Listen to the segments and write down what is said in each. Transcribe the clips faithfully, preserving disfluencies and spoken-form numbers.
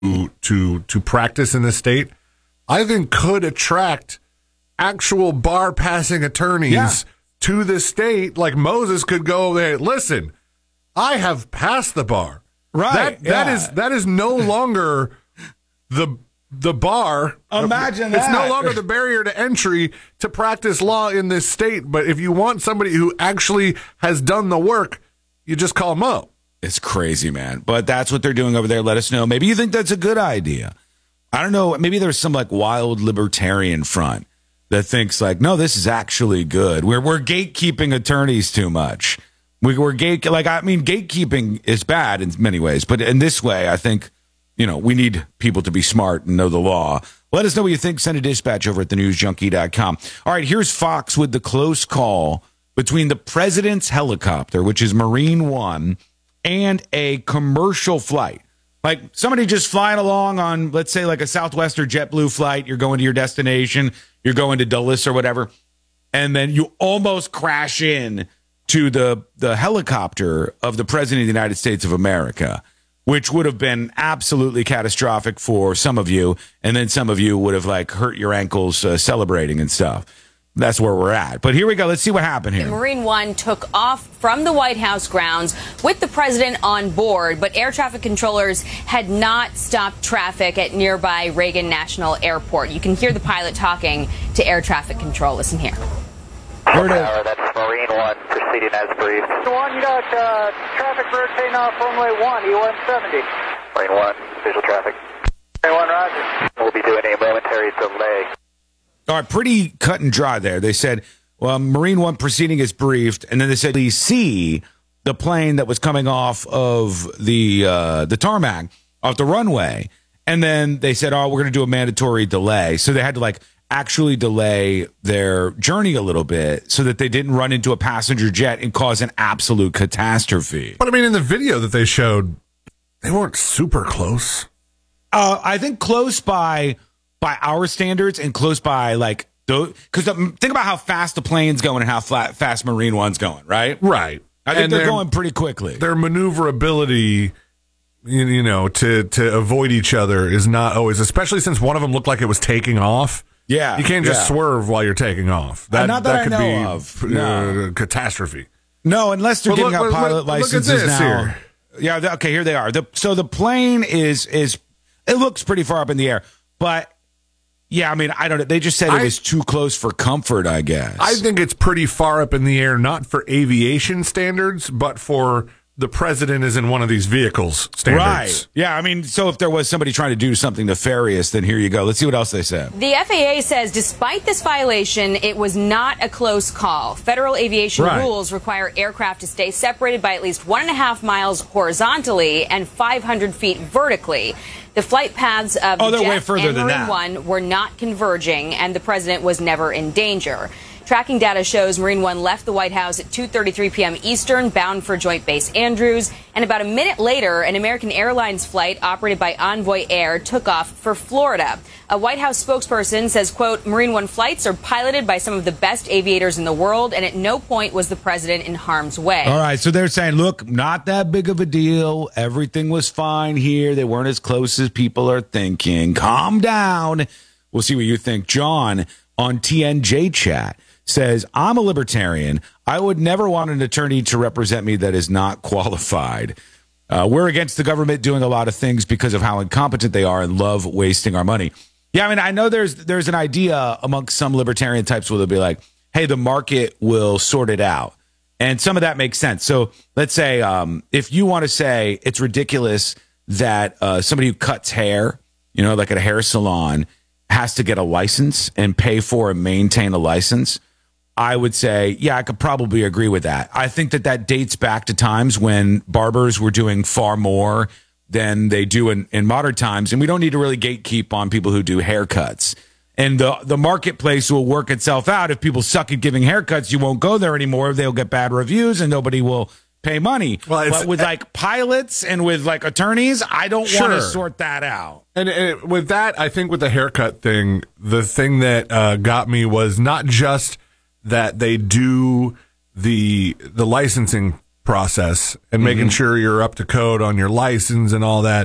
to to to practice in the state, I think could attract actual bar passing attorneys yeah. to the state. Like Moses could go there. Listen, I have passed the bar. Right. That that yeah. is that is no longer the the bar. Imagine it's that. It's no longer the barrier to entry to practice law in this state. But if you want somebody who actually has done the work, you just call Mo. It's crazy, man. But that's what they're doing over there. Let us know. Maybe you think that's a good idea. I don't know. Maybe there's some like wild libertarian front that thinks like, no, this is actually good. We're we're gatekeeping attorneys too much. We, we're gate like I mean, gatekeeping is bad in many ways, but in this way, I think you know we need people to be smart and know the law. Let us know what you think. Send a dispatch over at the news junkie dot com. All right, here's Fox with the close call between the president's helicopter, which is Marine One, and a commercial flight. Like somebody just flying along on, let's say, like a Southwest or JetBlue flight. You're going to your destination. You're going to Dulles or whatever. And then you almost crash in to the, the helicopter of the president of the United States of America, which would have been absolutely catastrophic for some of you. And then some of you would have like hurt your ankles uh, celebrating and stuff. That's where we're at. But here we go. Let's see what happened here. Marine One took off from the White House grounds with the president on board, but air traffic controllers had not stopped traffic at nearby Reagan National Airport. You can hear the pilot talking to air traffic control. Listen here. Tower, that's Marine One proceeding as briefed. One, you got uh, traffic rotating off runway one, E one seventy. Marine One, visual traffic. Marine One, roger. We'll be doing a momentary delay. All right, pretty cut and dry there. They said, well, Marine One proceeding is briefed, and then they said, we see the plane that was coming off of the uh, the tarmac, off the runway, and then they said, oh, we're going to do a mandatory delay. So they had to, like, actually delay their journey a little bit so that they didn't run into a passenger jet and cause an absolute catastrophe. But, I mean, in the video that they showed, they weren't super close. Uh, I think close by... by our standards and close by, like, because think about how fast the plane's going and how flat, fast Marine One's going, right? Right. I think and they're going pretty quickly. Their maneuverability, you, you know, to, to avoid each other is not always, especially since one of them looked like it was taking off. Yeah. You can't just yeah. swerve while you're taking off. That, uh, not that, that could I know be of. Uh, No. catastrophe. No, unless they're Well, giving look, out pilot look, licenses look at this now. here. Yeah, the, okay, here they are. The, so the plane is, is, it looks pretty far up in the air, but yeah, I mean, I don't know. They just said it I, was too close for comfort, I guess. I think it's pretty far up in the air, not for aviation standards, but for the president is in one of these vehicles standards. Right. Yeah, I mean, so if there was somebody trying to do something nefarious, then here you go. Let's see what else they said. The F A A says despite this violation, it was not a close call. Federal aviation right. rules require aircraft to stay separated by at least one and a half miles horizontally and five hundred feet vertically. The flight paths of oh, the they're way jet further and than Marine that. One were not converging, and the president was never in danger. Tracking data shows Marine One left the White House at two thirty-three p.m. Eastern, bound for Joint Base Andrews. And about a minute later, an American Airlines flight operated by Envoy Air took off for Florida. A White House spokesperson says, quote, Marine One flights are piloted by some of the best aviators in the world, and at no point was the president in harm's way. All right, so they're saying, look, not that big of a deal. Everything was fine here. They weren't as close as people are thinking. Calm down. We'll see what you think. John on T N J chat says, I'm a libertarian. I would never want an attorney to represent me that is not qualified. Uh, we're against the government doing a lot of things because of how incompetent they are and love wasting our money. Yeah, I mean, I know there's there's an idea amongst some libertarian types where they'll be like, hey, the market will sort it out. And some of that makes sense. So let's say um, if you want to say it's ridiculous that uh, somebody who cuts hair, you know, like at a hair salon, has to get a license and pay for and maintain a license, I would say, yeah, I could probably agree with that. I think that that dates back to times when barbers were doing far more than they do in, in modern times. And we don't need to really gatekeep on people who do haircuts. And the, the marketplace will work itself out. If people suck at giving haircuts, you won't go there anymore. They'll get bad reviews and nobody will pay money. Well, but with like pilots and with like attorneys, I don't Sure. want to sort that out. And, and with that, I think with the haircut thing, the thing that uh, got me was not just that they do the the licensing process and making mm-hmm. sure you're up to code on your license and all that,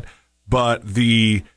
but the